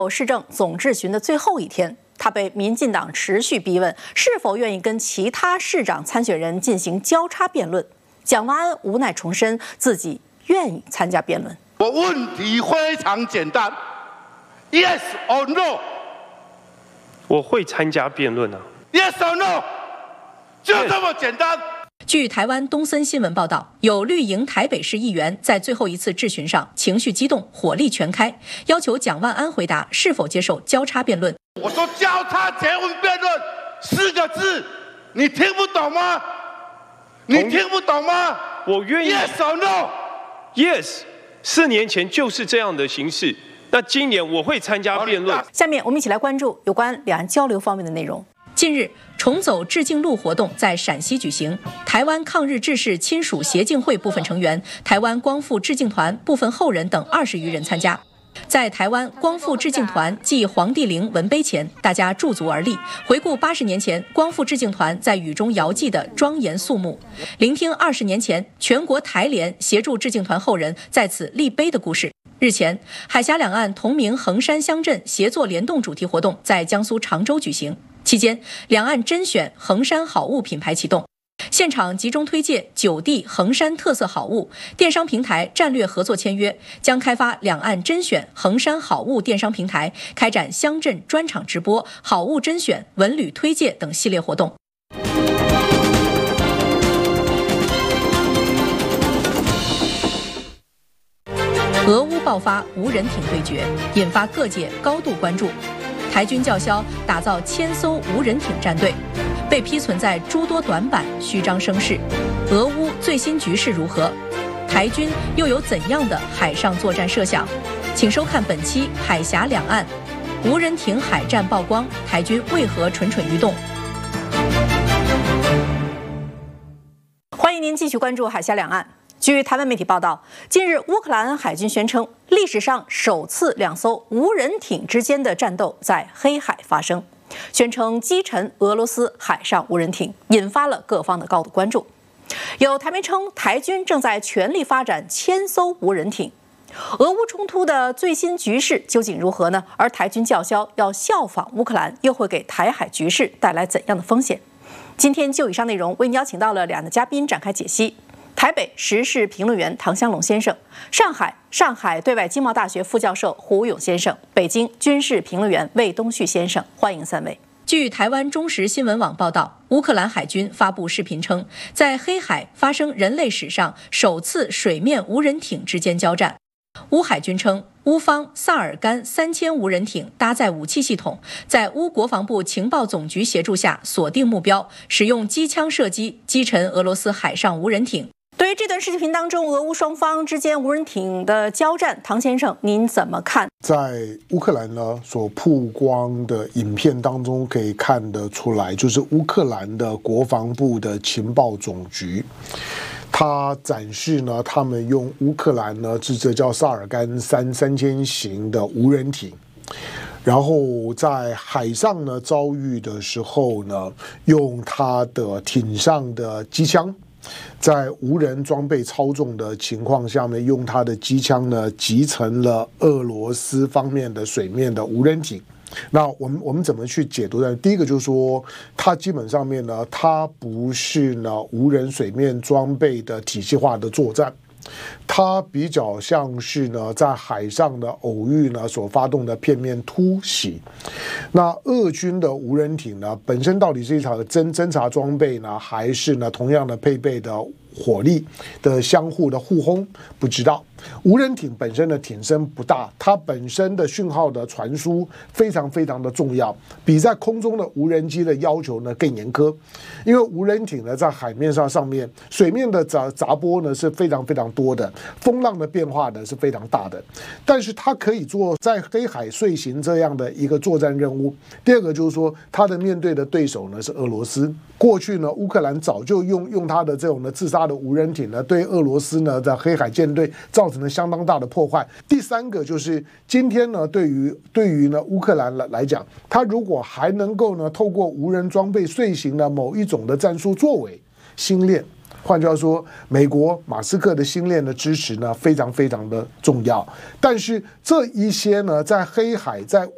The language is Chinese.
市政总质询的最后一天，他被民进党持续逼问是否愿意跟其他市长参选人进行交叉辩论。蒋万安无奈重申自己愿意参加辩论。 我问题非常简单 ，Yes or No？ 我会参加辩论啊 ，Yes or No？ 就这么简单。 据台湾东森新闻报道，有绿营台北市议员在最后一次质询上情绪激动，火力全开，要求蒋万安回答是否接受交叉辩论。 我说交叉结婚辩论4个字，你听不懂吗？你听不懂吗？ 我愿意。 Yes or No？ Yes， 4年前就是这样的形式。那今年我会参加辩论。 下面我们一起来关注有关两岸交流方面的内容。近日，重走致敬路活动在陕西举行，台湾抗日志士亲属协进会部分成员、台湾光复致敬团部分后人等20余人参加。在台湾光复致敬团暨黄帝陵文碑前，大家驻足而立，回顾80年前光复致敬团在雨中遥祭的庄严肃穆，聆听20年前全国台联协助致敬团后人在此立碑的故事。日前，海峡两岸同名衡山乡镇协作联动主题活动在江苏常州举行。期间，两岸甄选衡山好物品牌启动，现场集中推介9地衡山特色好物，电商平台战略合作签约，将开发两岸甄选衡山好物电商平台，开展乡镇专场直播、好物甄选、文旅推介等系列活动。俄乌爆发无人艇对决，引发各界高度关注。台军叫嚣打造1000艘无人艇战队，被批存在诸多短板，虚张声势。俄乌最新局势如何？台军又有怎样的海上作战设想？请收看本期《海峡两岸》，无人艇海战曝光，台军为何蠢蠢欲动？欢迎您继续关注《海峡两岸》。据台湾媒体报道，近日乌克兰海军宣称，历史上首次2艘无人艇之间的战斗在黑海发生，宣称击沉俄罗斯海上无人艇，引发了各方的高度关注。有台媒称，台军正在全力发展1000艘无人艇。俄乌冲突的最新局势究竟如何呢？而台军叫嚣要效仿乌克兰，又会给台海局势带来怎样的风险？今天就以上内容，为您邀请到了2位嘉宾展开解析。台北时事评论员唐湘龙先生，上海对外经贸大学副教授胡勇先生，北京军事评论员魏东旭先生，欢迎3位。据台湾中时新闻网报道，乌克兰海军发布视频称，在黑海发生人类史上首次水面无人艇之间交战。乌海军称，乌方萨尔干3000无人艇搭载武器系统，在乌国防部情报总局协助下锁定目标，使用机枪射击，击沉俄罗斯海上无人艇。对于这段视频当中俄乌双方之间无人艇的交战，唐先生您怎么看？ 在乌克兰呢所曝光的影片当中可以看得出来，就是乌克兰的国防部的情报总局，它展示呢他们用乌克兰呢这叫萨尔干3000型的无人艇，然后在海上呢遭遇的时候呢，用它的艇上的机枪，在无人装备操纵的情况下面，用它的机枪呢击沉了俄罗斯方面的水面的无人艇。那我们怎么去解读呢？第一个就是说，它基本上面呢，它不是呢无人水面装备的体系化的作战。它比较像是呢，在海上的偶遇呢所发动的片面突袭。那俄军的无人艇呢，本身到底是一场侦察装备呢，还是呢同样的配备的火力的相互的互轰？不知道。无人艇本身的艇身不大，它本身的讯号的传输非常非常的重要，比在空中的无人机的要求呢更严苛。因为无人艇呢在海面上面，水面的杂波呢是非常非常多的，风浪的变化呢是非常大的，但是它可以做在黑海遂行这样的一个作战任务。第二个就是说，它的面对的对手呢是俄罗斯。过去呢，乌克兰早就用它的这种呢自杀的无人艇呢，对俄罗斯呢的黑海舰队造成了相当大的破坏。第三个就是今天呢，对于呢乌克兰来讲，它如果还能够呢透过无人装备遂行了某一种的战术作为星链。换句话说，美国马斯克的星链的支持呢非常非常的重要，但是这一些呢在黑海在